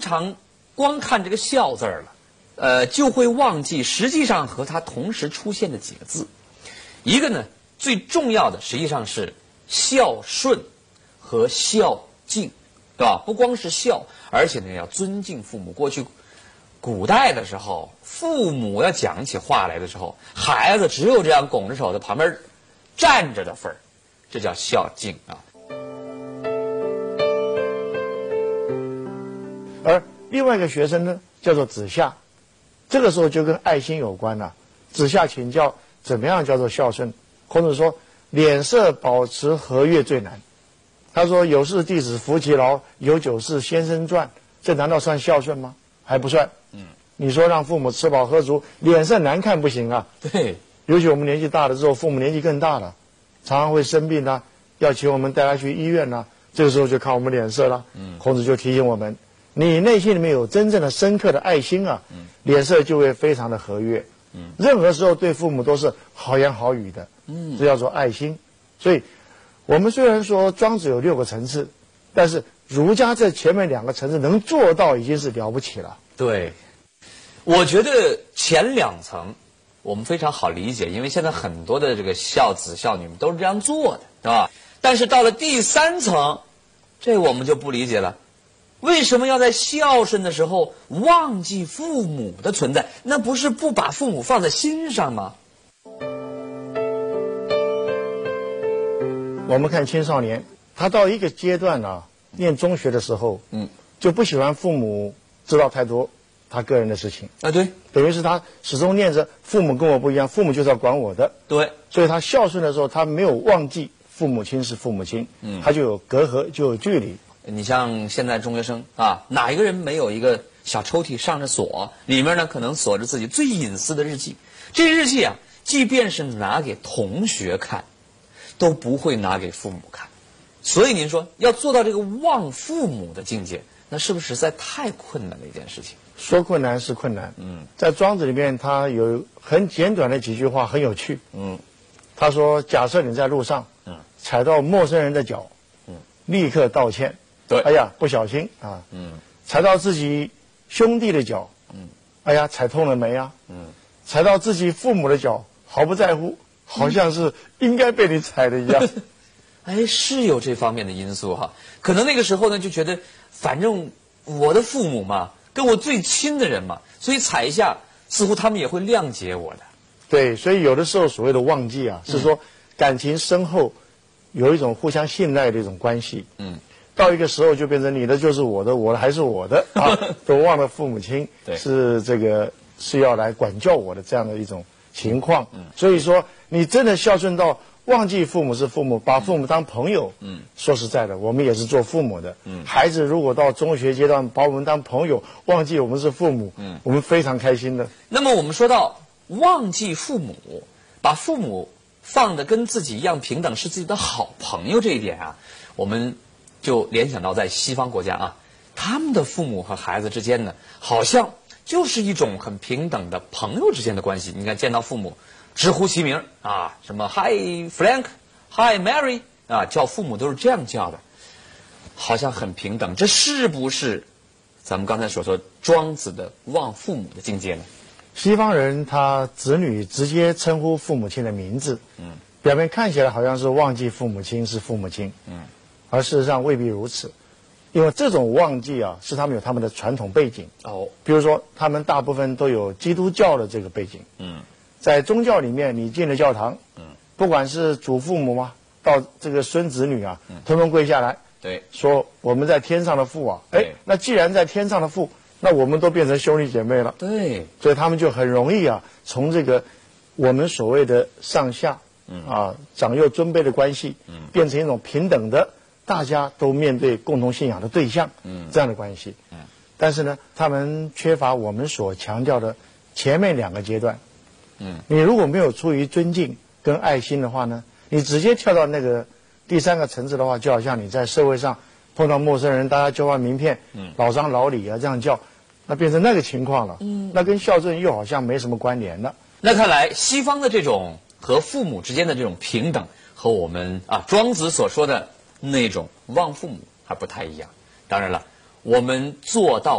常光看这个孝字儿了，就会忘记实际上和它同时出现的几个字。一个呢，最重要的实际上是孝顺和孝敬，对吧？不光是孝，而且呢要尊敬父母。过去古代的时候，父母要讲起话来的时候，孩子只有这样拱着手在旁边站着的份儿，这叫孝敬啊。 而另外一个学生呢，叫做子夏，这个时候就跟爱心有关了。子夏请教怎么样叫做孝顺。孔子说：“脸色保持和悦最难。”他说：“有事弟子服其劳，有酒事先生馔。”这难道算孝顺吗？还不算。你说让父母吃饱喝足，脸色难看不行啊。 对， 尤其我们年纪大了之后，父母年纪更大了，常常会生病啊，要请我们带他去医院啊，这个时候就看我们脸色了。孔子就提醒我们，你内心里面有真正的深刻的爱心啊，脸色就会非常的和悦。任何时候对父母都是好言好语的。这叫做爱心。所以我们虽然说庄子有6个层次，但是儒家在前面2个层次能做到已经是了不起了。 对，我觉得前2层我们非常好理解，因为现在很多的这个孝子孝女们都是这样做的，是吧？但是到了第3层，这我们就不理解了。为什么要在孝顺的时候忘记父母的存在？那不是不把父母放在心上吗？ 我们看青少年，他到一个阶段啊，念中学的时候，就不喜欢父母知道太多他个人的事情啊。对， 等于是他始终念着父母跟我不一样，父母就是要管我的。 对， 所以他孝顺的时候，他没有忘记父母亲是父母亲，他就有隔阂，就有距离。 你像现在中学生啊，哪一个人没有一个小抽屉上着锁，里面呢可能锁着自己最隐私的日记？这日记啊，即便是拿给同学看，都不会拿给父母看。所以您说要做到这个忘父母的境界，那是不是实在太困难的一件事情？ 说困难是困难。在庄子里面，他有很简短的几句话，很有趣。他说：假设你在路上，踩到陌生人的脚，立刻道歉。 对， 哎呀，不小心啊。踩到自己兄弟的脚，哎呀，踩痛了没啊？踩到自己父母的脚，毫不在乎，好像是应该被你踩的一样。 哎，是有这方面的因素哈。可能那个时候呢，就觉得反正我的父母嘛，跟我最亲的人嘛，所以踩一下，似乎他们也会谅解我的。 对，所以有的时候所谓的忘记啊，是说感情深厚，有一种互相信赖的一种关系。到一个时候就变成你的就是我的，我的还是我的啊，都忘了父母亲是要来管教我的这样的一种情况。所以说你真的孝顺到忘记父母是父母，把父母当朋友。说实在的，我们也是做父母的。孩子如果到中学阶段把我们当朋友，忘记我们是父母，我们非常开心的。 那么我们说到忘记父母，把父母放得跟自己一样平等，是自己的好朋友这一点啊，我们就联想到在西方国家啊，他们的父母和孩子之间呢，好像就是一种很平等的朋友之间的关系。你看，见到父母直呼其名啊，什么 Hi Frank，Hi Mary 啊，叫父母都是这样叫的，好像很平等。这是不是咱们刚才所说庄子的忘父母的境界呢？ 西方人他子女直接称呼父母亲的名字，表面看起来好像是忘记父母亲是父母亲，而事实上未必如此，因为这种忘记啊，是他们有他们的传统背景。比如说他们大部分都有基督教的这个背景。在宗教里面，你进了教堂，不管是祖父母啊，到这个孙子女啊，通通跪下来， 对， 说我们在天上的父啊，那既然在天上的父，那我们都变成兄弟姐妹了。 对， 所以他们就很容易啊，从这个我们所谓的上下长幼尊卑的关系，变成一种平等的，大家都面对共同信仰的对象，这样的关系。但是呢，他们缺乏我们所强调的前面2个阶段。你如果没有出于尊敬跟爱心的话呢，你直接跳到那个第3个层次的话，就好像你在社会上碰到陌生人，大家交换名片，老张老李啊这样叫，那变成那个情况了。那跟孝顺又好像没什么关联了。 那看来西方的这种和父母之间的这种平等，和我们庄子所说的那种忘父母还不太一样。当然了，我们做到